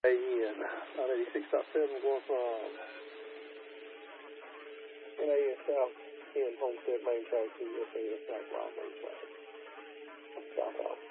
Ian, 986.7 going from NAS South, Ian Homestead, main track to USA South Wild main track. South out.